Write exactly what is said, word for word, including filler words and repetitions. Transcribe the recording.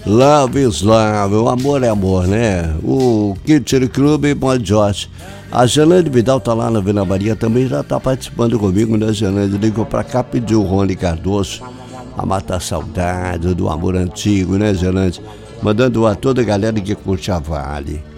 Love is love, o amor é amor, né? O Kitchen Club Bon Josh. A Janande Vidal tá lá na Vila Maria, também já tá participando comigo, né, Janande? Ligou pra cá, pediu o Rony Cardoso a matar a saudade do amor antigo, né, Janande? Mandando a toda a galera que curte a Vale.